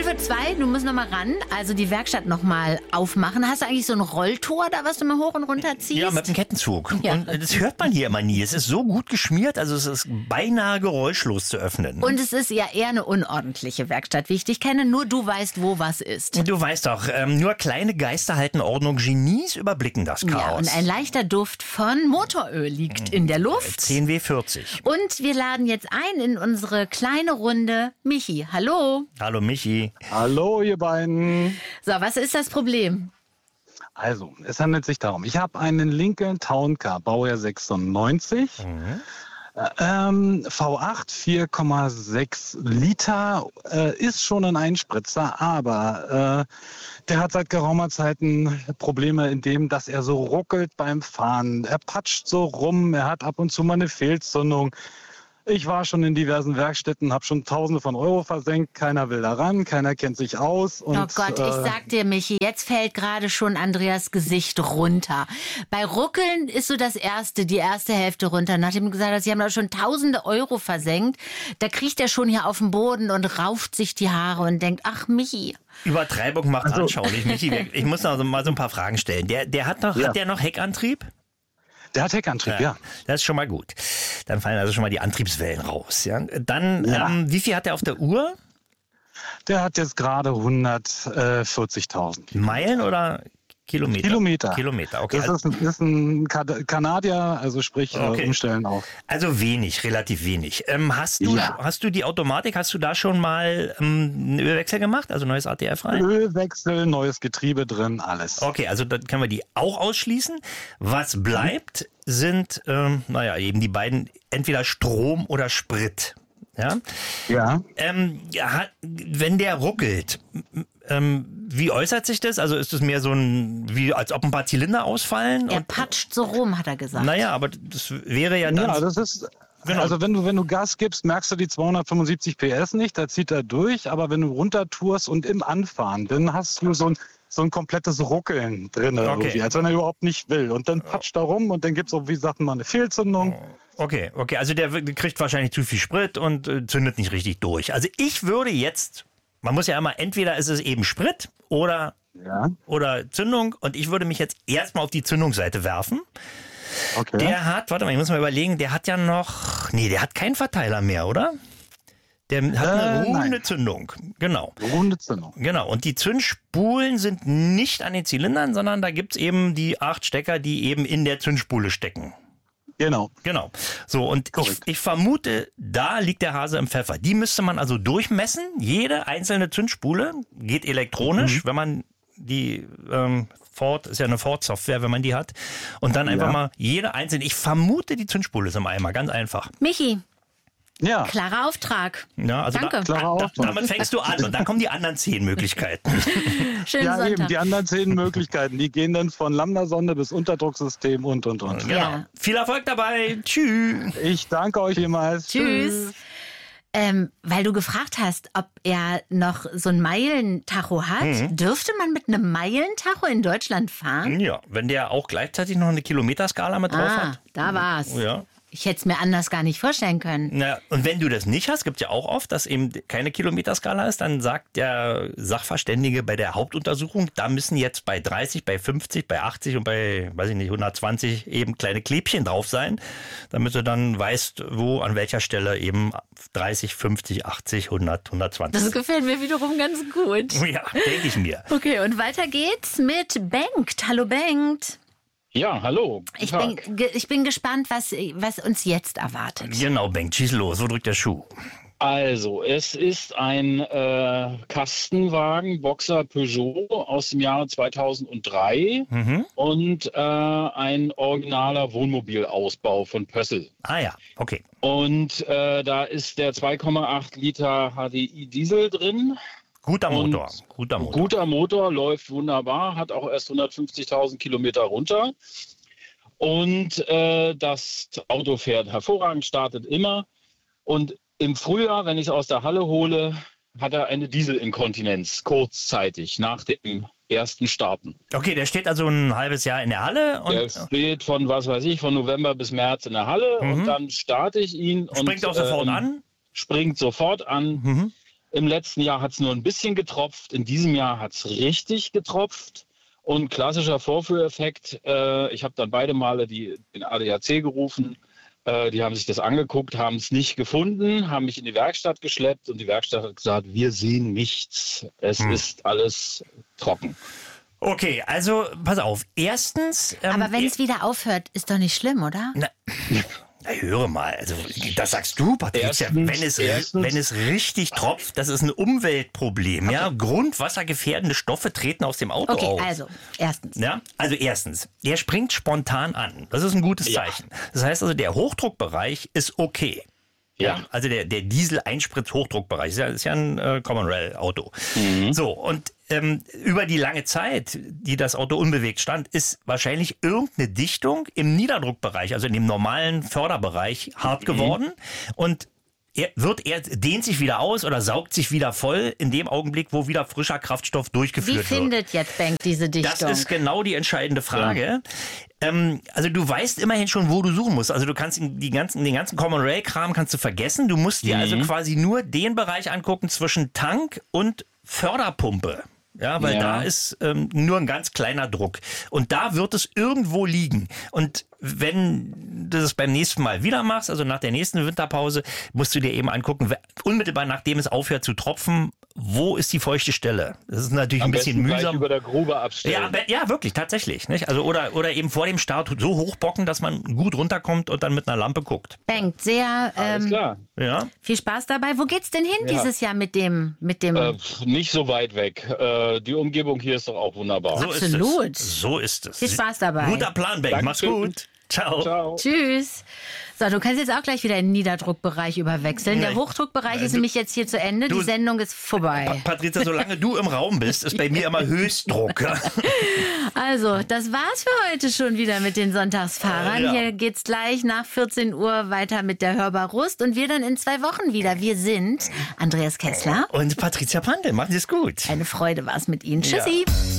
Hilfe 2, du musst noch mal ran, also die Werkstatt noch mal aufmachen. Hast du eigentlich so ein Rolltor da, was du mal hoch und runter ziehst? Ja, mit dem Kettenzug. Ja. Und das hört man hier immer nie. Es ist so gut geschmiert, also es ist beinahe geräuschlos zu öffnen. Und es ist ja eher eine unordentliche Werkstatt, wie ich dich kenne. Nur du weißt, wo was ist. Du weißt doch, nur kleine Geister halten Ordnung, Genies überblicken das Chaos. Ja, und ein leichter Duft von Motoröl liegt in der Luft. 10W40. Und wir laden jetzt ein in unsere kleine Runde Michi. Hallo. Hallo Michi. Hallo, ihr beiden. So, was ist das Problem? Also, es handelt sich darum, ich habe einen Lincoln Town Car, Baujahr 96. V8, 4,6 Liter, ist schon ein Einspritzer, aber der hat seit geraumer Zeit Probleme in dem, dass er so ruckelt beim Fahren. Er patscht so rum, er hat ab und zu mal eine Fehlzündung. Ich war schon in diversen Werkstätten, habe schon Tausende von Euro versenkt. Keiner will da ran, keiner kennt sich aus. Und, oh Gott, ich sag dir, Michi, jetzt fällt gerade schon Andreas Gesicht runter. Bei Ruckeln ist so die erste Hälfte runter. Nachdem du gesagt hast, sie haben da schon Tausende Euro versenkt, da kriecht er schon hier auf den Boden und rauft sich die Haare und denkt, ach Michi. Übertreibung macht anschaulich, Michi. Ich muss noch mal so ein paar Fragen stellen. Hat der noch Heckantrieb? Der hat Heckantrieb, ja. Das ist schon mal gut. Dann fallen also schon mal die Antriebswellen raus. Ja? Dann, wie viel hat der auf der Uhr? Der hat jetzt gerade 140.000. Meilen oder Kilometer? Kilometer, okay. Das ist ein Kanadier, also sprich umstellen auf. Also relativ wenig. Hast du die Automatik, hast du da schon mal einen Ölwechsel gemacht, also neues ATF rein? Ölwechsel, neues Getriebe drin, alles. Okay, also dann können wir die auch ausschließen. Was bleibt, sind eben die beiden, entweder Strom oder Sprit. Ja. Ja. Wenn der ruckelt, wie äußert sich das? Also ist es mehr so als ob ein paar Zylinder ausfallen? Er patscht so rum, hat er gesagt. Naja, aber das wäre ja dann... Ja, das ist... Genau. Also wenn du Gas gibst, merkst du die 275 PS nicht, da zieht er durch, aber wenn du runtertourst und im Anfahren, dann hast du so ein komplettes Ruckeln drin, irgendwie, als wenn er überhaupt nicht will. Und dann patscht er rum und dann gibt es auch, wie gesagt, mal eine Fehlzündung. Okay, also der kriegt wahrscheinlich zu viel Sprit und zündet nicht richtig durch. Also ich würde jetzt, man muss ja immer, entweder ist es eben Sprit oder Zündung, und ich würde mich jetzt erstmal auf die Zündungsseite werfen. Okay. Der hat, warte mal, ich muss mal überlegen, der hat ja noch, der hat keinen Verteiler mehr, oder? Der hat eine ruhende Zündung, genau. Ruhende Zündung. Genau, und die Zündspulen sind nicht an den Zylindern, sondern da gibt's eben die 8 Stecker, die eben in der Zündspule stecken. Genau. So, und ich vermute, da liegt der Hase im Pfeffer. Die müsste man also durchmessen. Jede einzelne Zündspule geht elektronisch, wenn man die ist ja eine Ford-Software, wenn man die hat. Und dann einfach mal jede einzelne. Ich vermute, die Zündspule ist im Eimer, ganz einfach. Michi. Ja. Klarer Auftrag. Ja, also Danke. Damit fängst du an und dann kommen die anderen 10 Möglichkeiten. Schönen Ja, Sonntag. eben, die anderen 10 Möglichkeiten, die gehen dann von Lambda-Sonde bis Unterdrucksystem und. Genau. Ja. Viel Erfolg dabei. Tschüss. Ich danke euch vielmals. Tschüss. Weil du gefragt hast, ob er noch so ein Meilentacho hat, dürfte man mit einem Meilentacho in Deutschland fahren? Ja, wenn der auch gleichzeitig noch eine Kilometerskala mit drauf hat. Da war's. Ja. Ich hätte es mir anders gar nicht vorstellen können. Na, und wenn du das nicht hast, gibt es ja auch oft, dass eben keine Kilometerskala ist, dann sagt der Sachverständige bei der Hauptuntersuchung, da müssen jetzt bei 30, bei 50, bei 80 und bei, 120 eben kleine Klebchen drauf sein, damit du dann weißt, wo, an welcher Stelle eben 30, 50, 80, 100, 120. Das gefällt mir wiederum ganz gut. Ja, denke ich mir. Okay, und weiter geht's mit Bengt. Hallo Bengt. Ja, hallo. Ich bin gespannt, was uns jetzt erwartet. Genau, Bengt, schieß los. Wo drückt der Schuh? Also, es ist ein Kastenwagen, Boxer Peugeot aus dem Jahre 2003 und ein originaler Wohnmobilausbau von Pössl. Ah ja, okay. Und da ist der 2,8 Liter HDI Diesel drin. Guter Motor. Guter Motor, läuft wunderbar, hat auch erst 150.000 Kilometer runter. Und das Auto fährt hervorragend, startet immer. Und im Frühjahr, wenn ich es aus der Halle hole, hat er eine Dieselinkontinenz, kurzzeitig, nach dem ersten Starten. Okay, der steht also ein halbes Jahr in der Halle. Und der steht von, von November bis März in der Halle und dann starte ich ihn. Springt auch sofort an? Springt sofort an. Im letzten Jahr hat es nur ein bisschen getropft. In diesem Jahr hat es richtig getropft. Und klassischer Vorführeffekt, ich habe dann beide Male den ADAC gerufen. Die haben sich das angeguckt, haben es nicht gefunden, haben mich in die Werkstatt geschleppt und die Werkstatt hat gesagt, wir sehen nichts. Es ist alles trocken. Okay, also pass auf. Erstens... Aber wenn es wieder aufhört, ist doch nicht schlimm, oder? Na, höre mal, also das sagst du, Patricia, wenn es richtig tropft, das ist ein Umweltproblem. Okay. Ja? Grundwassergefährdende Stoffe treten aus dem Auto auf. Also erstens. Ja, also erstens, der springt spontan an. Das ist ein gutes Zeichen. Das heißt also, der Hochdruckbereich ist okay. Ja, also der Diesel-Einspritz-Hochdruckbereich ist ja ein Common Rail Auto. So, und über die lange Zeit, die das Auto unbewegt stand, ist wahrscheinlich irgendeine Dichtung im Niederdruckbereich, also in dem normalen Förderbereich, hart geworden. Und er dehnt sich wieder aus oder saugt sich wieder voll in dem Augenblick, wo wieder frischer Kraftstoff durchgeführt wird. Wie findet jetzt Bengt diese Dichtung? Das ist genau die entscheidende Frage. Ja. Also du weißt immerhin schon, wo du suchen musst. Also du kannst den ganzen Common Rail Kram kannst du vergessen. Du musst dir also quasi nur den Bereich angucken zwischen Tank und Förderpumpe. Ja, weil da ist nur ein ganz kleiner Druck. Und da wird es irgendwo liegen. Und wenn du das beim nächsten Mal wieder machst, also nach der nächsten Winterpause, musst du dir eben angucken, unmittelbar nachdem es aufhört zu tropfen, wo ist die feuchte Stelle? Das ist natürlich ein bisschen mühsam. Gleich über der Grube abstellen. Ja, wirklich, tatsächlich. Nicht? Also oder eben vor dem Start so hochbocken, dass man gut runterkommt und dann mit einer Lampe guckt. Bengt, sehr Alles klar. Viel Spaß dabei. Wo geht's denn hin dieses Jahr mit dem? Nicht so weit weg. Die Umgebung hier ist doch auch wunderbar. Absolut. So ist es. Viel Spaß dabei. Guter Plan, Bengt. Mach's gut. Ciao. Tschüss. So, du kannst jetzt auch gleich wieder in den Niederdruckbereich überwechseln. Der Hochdruckbereich ist nämlich jetzt hier zu Ende. Die Sendung ist vorbei. Patricia, solange du im Raum bist, ist bei mir immer Höchstdruck. Also, das war's für heute schon wieder mit den Sonntagsfahrern. Hier geht's gleich nach 14 Uhr weiter mit der Hörbar Rust und wir dann in 2 Wochen wieder. Wir sind Andreas Kessler und Patricia Pandl. Machen Sie es gut. Eine Freude war's mit Ihnen. Tschüssi. Ja.